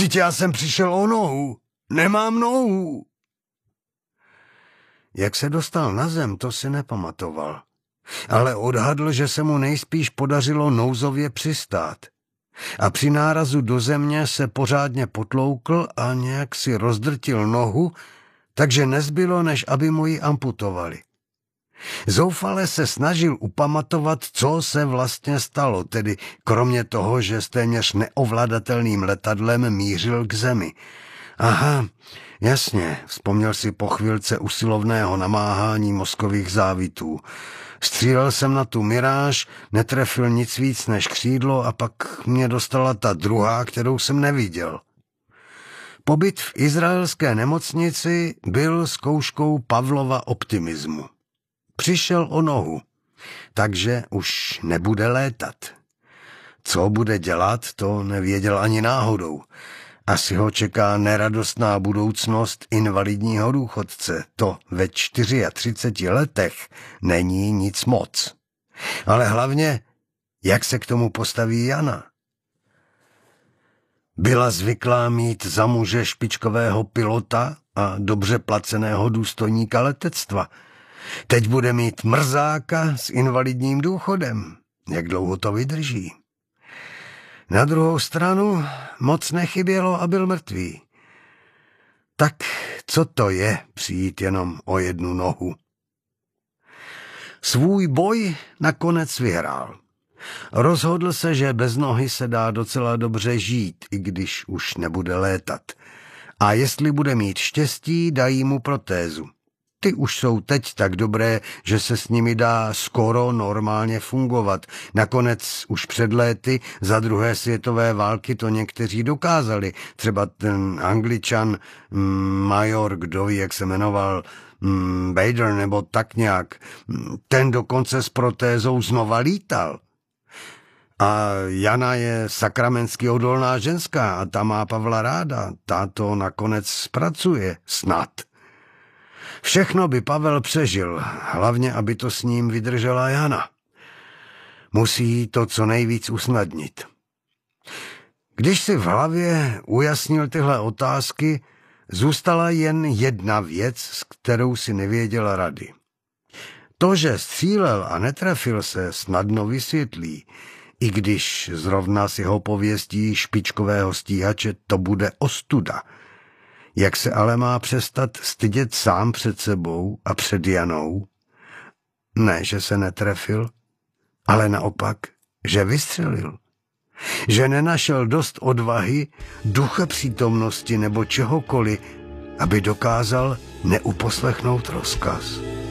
Vždyť já jsem přišel o nohu. Nemám nohu. Jak se dostal na zem, to si nepamatoval. Ale odhadl, že se mu nejspíš podařilo nouzově přistát. A při nárazu do země se pořádně potloukl a nějak si rozdrtil nohu, takže nezbylo, než aby mu ji amputovali. Zoufale se snažil upamatovat, co se vlastně stalo, tedy kromě toho, že s téměř neovladatelným letadlem mířil k zemi. Aha, jasně, vzpomněl si po chvilce usilovného namáhání mozkových závitů. Střílel jsem na tu miráž, netrefil nic víc než křídlo a pak mě dostala ta druhá, kterou jsem neviděl. Pobyt v izraelské nemocnici byl zkouškou Pavlova optimismu. Přišel o nohu, takže už nebude létat. Co bude dělat, to nevěděl ani náhodou. Asi ho čeká neradostná budoucnost invalidního důchodce. To ve 34 letech není nic moc. Ale hlavně, jak se k tomu postaví Jana? Byla zvyklá mít za muže špičkového pilota a dobře placeného důstojníka letectva. Teď bude mít mrzáka s invalidním důchodem. Jak dlouho to vydrží? Na druhou stranu moc nechybělo a byl mrtvý. Tak co to je přijít jenom o jednu nohu? Svůj boj nakonec vyhrál. Rozhodl se, že bez nohy se dá docela dobře žít, i když už nebude létat. A jestli bude mít štěstí, dají mu protézu. Ty už jsou teď tak dobré, že se s nimi dá skoro normálně fungovat. Nakonec už před léty za druhé světové války to někteří dokázali. Třeba ten Angličan major, kdo ví, jak se jmenoval, Bader nebo tak nějak. Ten dokonce s protézou znova lítal. A Jana je sakramensky odolná ženská a ta má Pavla ráda. Ta to nakonec zpracuje, snad. Všechno by Pavel přežil, hlavně aby to s ním vydržela Jana. Musí to co nejvíc usnadnit. Když si v hlavě ujasnil tyhle otázky, zůstala jen jedna věc, s kterou si nevěděl rady. To, že střílel a netrefil se, snadno vysvětlí, i když zrovna s jeho pověstí špičkového stíhače to bude ostuda. Jak se ale má přestat stydět sám před sebou a před Janou? Ne, že se netrefil, ale naopak, že vystřelil. Že nenašel dost odvahy, ducha přítomnosti nebo čehokoliv, aby dokázal neuposlechnout rozkaz.